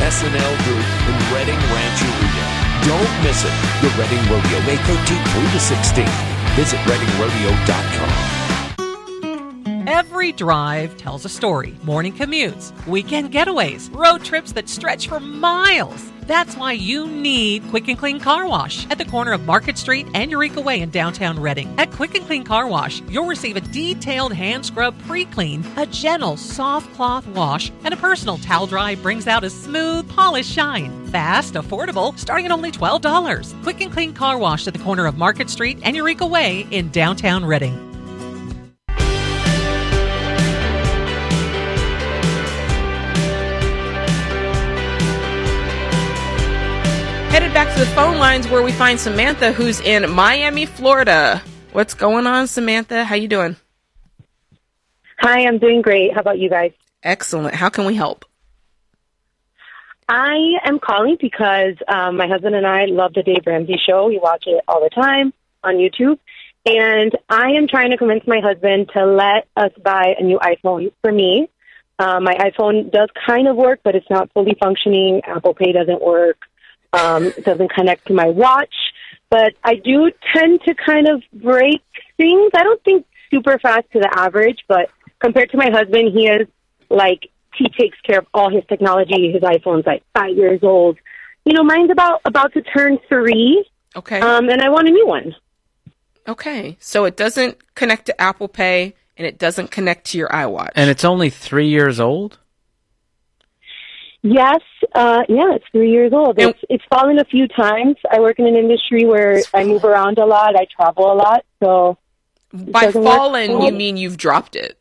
SNL Group in Reading Rancho Rio. Don't miss it. The Reading Rodeo, May 13th through the 16th. Visit readingrodeo.com. Every drive tells a story. Morning commutes, weekend getaways, road trips that stretch for miles. That's why you need Quick and Clean Car Wash at the corner of Market Street and Eureka Way in downtown Reading. At Quick and Clean Car Wash, you'll receive a detailed hand scrub pre-clean, a gentle soft cloth wash, and a personal towel dry brings out a smooth, polished shine. Fast, affordable, starting at only $12. Quick and Clean Car Wash at the corner of Market Street and Eureka Way in downtown Reading. Headed back to the phone lines where we find Samantha, who's in Miami, Florida. What's going on, Samantha? How you doing? Hi, I'm doing great. How about you guys? Excellent. How can we help? I am calling because my husband and I love the Dave Ramsey show. We watch it all the time on YouTube. And I am trying to convince my husband to let us buy a new iPhone for me. My iPhone does kind of work, but it's not fully functioning. Apple Pay doesn't work. It doesn't connect to my watch, but I do tend to kind of break things. I don't think super fast to the average, but compared to my husband, he takes care of all his technology. His iPhone's like 5 years old. You know, mine's about to turn 3. Okay. And I want a new one. Okay. So it doesn't connect to Apple Pay and it doesn't connect to your iWatch. And it's only 3 years old? Yes, it's 3 years old. It's fallen a few times. I work in an industry where I move around a lot. I travel a lot, so by fallen, you mean you've dropped it?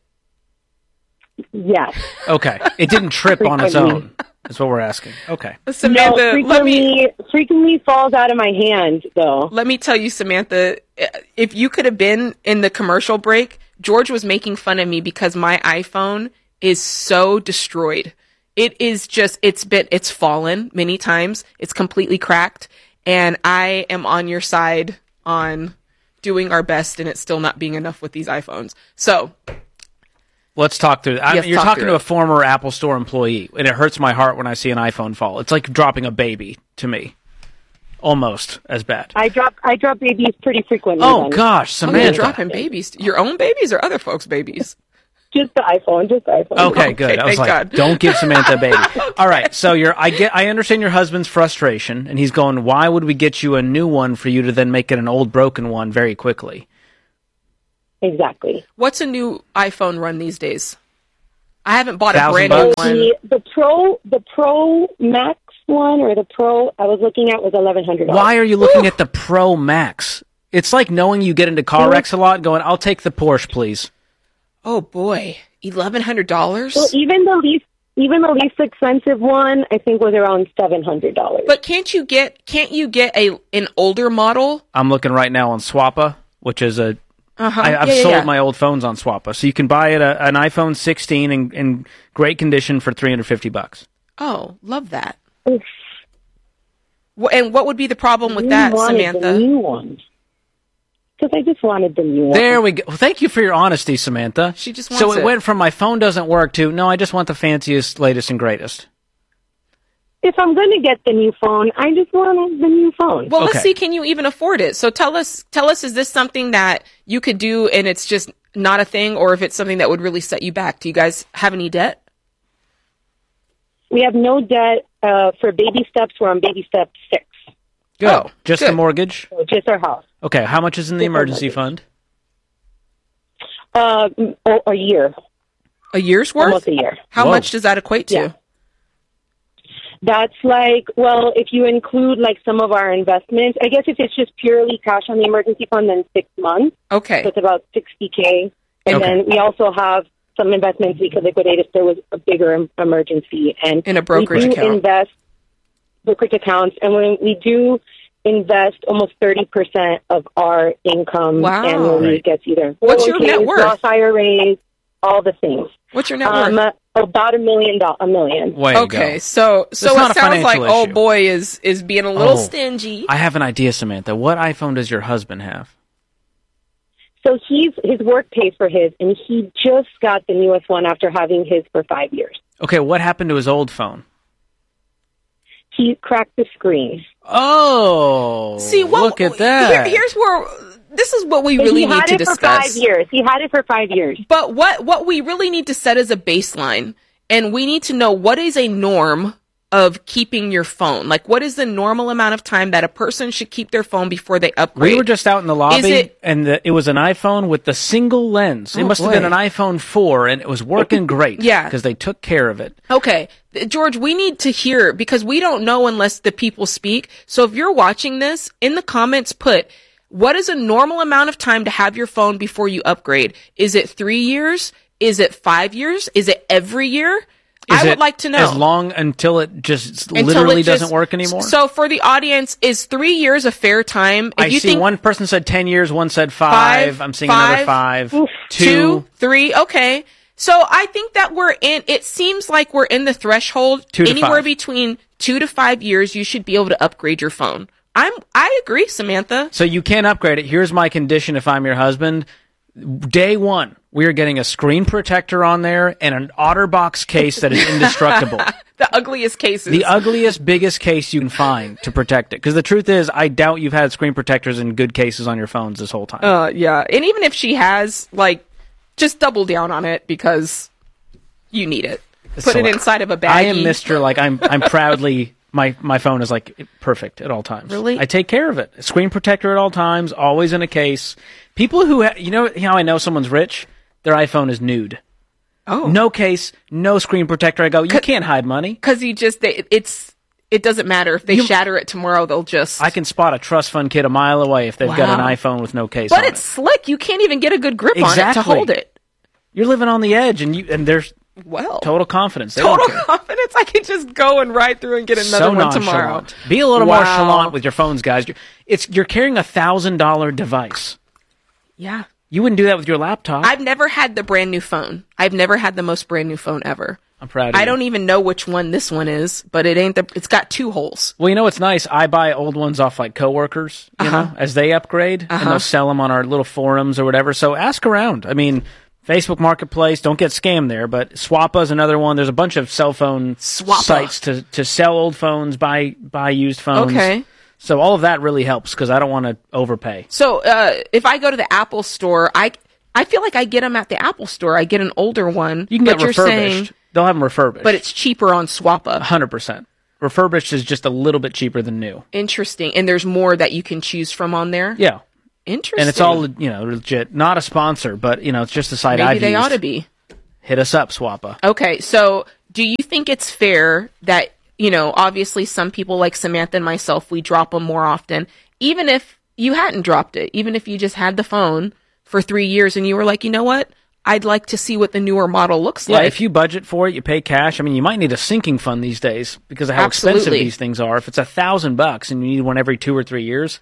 Yes. Okay. It didn't trip on its own. That's what we're asking. Okay. Samantha, frequently falls out of my hand, though. Let me tell you, Samantha, if you could have been in the commercial break, George was making fun of me because my iPhone is so destroyed. It is just, it's fallen many times. It's completely cracked. And I am on your side on doing our best and it's still not being enough with these iPhones. So let's talk through that. You're talking to a former Apple Store employee, and it hurts my heart when I see an iPhone fall. It's like dropping a baby to me. Almost as bad. I drop babies pretty frequently. Oh, gosh, Samantha. You're dropping babies. Your own babies or other folks' babies? Just the iPhone. Okay, good. I was like, God. Don't give Samantha a baby. All right, so I understand your husband's frustration, and he's going, why would we get you a new one for you to then make it an old broken one very quickly? Exactly. What's a new iPhone run these days? I haven't bought a brand new one. The Pro Max one or the Pro I was looking at was $1,100. Why are you looking at the Pro Max? It's like knowing you get into car wrecks a lot, going, I'll take the Porsche, please. Oh boy, $1,100. Well, even the least expensive one, I think, was around $700. But can't you get an older model? I'm looking right now on Swappa, which is I've sold my old phones on Swappa, so you can buy an iPhone 16 in great condition for $350. Oh, love that. Oof. And what would be the problem with that, Samantha? The new one. Because I just wanted the new one. There we go. Well, thank you for your honesty, Samantha. She just wants it went from my phone doesn't work to, no, I just want the fanciest, latest, and greatest. If I'm going to get the new phone, I just want the new phone. Well, let's see, can you even afford it? So tell us, is this something that you could do and it's just not a thing, or if it's something that would really set you back? Do you guys have any debt? We have no debt. For baby steps, we're on baby step 6. Good. Oh, just the mortgage? So just our house. Okay, how much is in the emergency fund? A year. A year's worth? Almost a year. How much does that equate to? Yeah. That's like, well, if you include like some of our investments, I guess if it's just purely cash on the emergency fund, then 6 months. Okay. So it's about $60K. And then we also have some investments we could liquidate if there was a bigger emergency. And in a brokerage account. Invest brokerage accounts. And when we do invest almost 30% of our income annually gets either. What's your net worth? Roth IRAs, all the things. What's your net worth? About $1 million. Okay, so it sounds like old boy is being a little stingy. I have an idea, Samantha. What iPhone does your husband have? So his work pays for his, and he just got the newest one after having his for 5 years. Okay, what happened to his old phone? he cracked the screen. Oh, see, look at that. Here's where this is what we really need to discuss. He had it for 5 years. But what we really need to set as a baseline, and we need to know what is a norm of keeping your phone. Like, what is the normal amount of time that a person should keep their phone before they upgrade? We were just out in the lobby, and it was an iPhone with the single lens. It must have been an iPhone 4, and it was working great. Yeah. Because they took care of it. Okay. George, we need to hear, because we don't know unless the people speak. So if you're watching this, in the comments put, what is a normal amount of time to have your phone before you upgrade? Is it 3 years? Is it 5 years? Is it every year? I would like to know. As long until it just literally doesn't work anymore? So for the audience, is 3 years a fair time? I see one person said 10 years, one said 5. I'm seeing another 5. 2, 3, okay. So I think that it seems like we're in the threshold. Anywhere between 2 to 5 years, you should be able to upgrade your phone. I agree, Samantha. So you can't upgrade it. Here's my condition if I'm your husband. Day one, we are getting a screen protector on there and an OtterBox case that is indestructible. The ugliest cases. The ugliest, biggest case you can find to protect it. Because the truth is, I doubt you've had screen protectors in good cases on your phones this whole time. Yeah. And even if she has, just double down on it because you need it. Put it inside of a baggie. I am Mr. I'm proudly... My phone is perfect at all times. Really? I take care of it. Screen protector at all times, always in a case. People who, you know how I know someone's rich? Their iPhone is nude. Oh. No case, no screen protector. I go, you can't hide money. Because it doesn't matter. If they shatter it tomorrow, they'll just... I can spot a trust fund kid a mile away if they've got an iPhone with no case on it. But it's slick. You can't even get a good grip on it to hold it. You're living on the edge, and there's... total confidence. Total confidence. I can just go and ride through and get another one tomorrow. Be a little more nonchalant with your phones, guys. You're carrying a $1,000 device. Yeah. You wouldn't do that with your laptop. I've never had the brand new phone. I've never had the most brand new phone ever. I'm proud of you. I don't even know which one this one is, but it's got 2 holes. Well, you know what's nice? I buy old ones off coworkers, you know, as they upgrade, and they'll sell them on our little forums or whatever. So ask around. I mean, Facebook Marketplace, don't get scammed there, but Swappa is another one. There's a bunch of cell phone sites to sell old phones, buy used phones. Okay. So all of that really helps because I don't want to overpay. So if I go to the Apple store, I feel like I get them at the Apple store. I get an older one. You can get refurbished. They'll have them refurbished. But it's cheaper on Swappa. 100%. Refurbished is just a little bit cheaper than new. Interesting. And there's more that you can choose from on there? Yeah. Interesting. And it's all, legit. Not a sponsor, but, it's just a site I've used. Maybe they ought to be. Hit us up, Swappa. Okay, so do you think it's fair that, obviously some people like Samantha and myself, we drop them more often, even if you hadn't dropped it, even if you just had the phone for 3 years and you were like, you know what? I'd like to see what the newer model looks like. Yeah, if you budget for it, you pay cash. I mean, you might need a sinking fund these days because of how expensive these things are. If it's $1,000 and you need one every 2 or 3 years...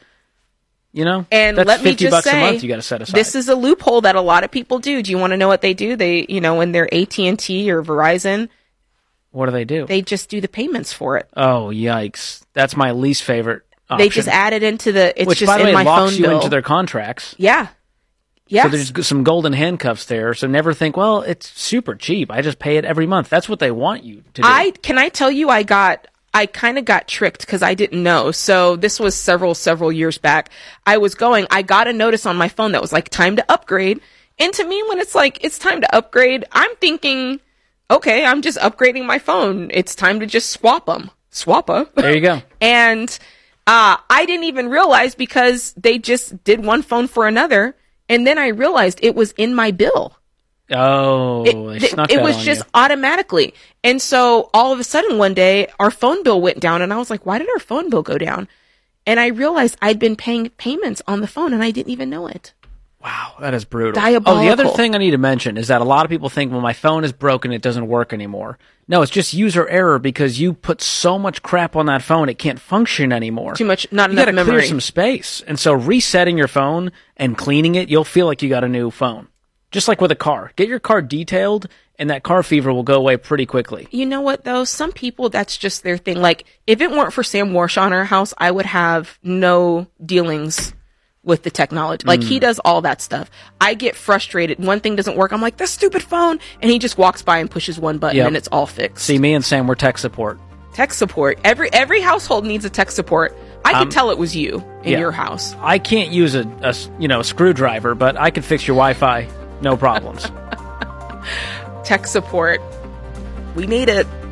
and that's let me $50 just say, a month you got to set aside. This is a loophole that a lot of people do. Do you want to know what they do? They, when they're AT&T or Verizon, what do? They just do the payments for it. Oh, yikes! That's my least favorite option. They just add it into which, just by the way, in my locks phone you bill. into their contracts. Yeah. Yes. So there's some golden handcuffs there. So never think, well, it's super cheap. I just pay it every month. That's what they want you to do. Can I tell you, I kind of got tricked because I didn't know. So this was several years back. I got a notice on my phone that was time to upgrade. And to me, when it's time to upgrade, I'm thinking, okay, I'm just upgrading my phone. It's time to just swap them. Swappa. There you go. And I didn't even realize because they just did one phone for another. And then I realized it was in my bill. Oh, it was just automatically. And so all of a sudden one day our phone bill went down and I was like, why did our phone bill go down? And I realized I'd been paying payments on the phone and I didn't even know it. Wow, that is brutal. Diabolical. Oh, the other thing I need to mention is that a lot of people think, well, my phone is broken, it doesn't work anymore. No, it's just user error because you put so much crap on that phone, it can't function anymore. Too much, not enough memory. You gotta clear some space. And so resetting your phone and cleaning it, you'll feel like you got a new phone. Just like with a car. Get your car detailed, and that car fever will go away pretty quickly. You know what, though? Some people, that's just their thing. Like, if it weren't for Sam Warsh on our house, I would have no dealings with the technology. Like, he does all that stuff. I get frustrated. One thing doesn't work. I'm like, this stupid phone. And he just walks by and pushes one button, and it's all fixed. See, me and Sam, we're tech support. Tech support. Every household needs a tech support. I could tell it was you in your house. I can't use a screwdriver, but I could fix your Wi-Fi. No problems. Tech support. We need it.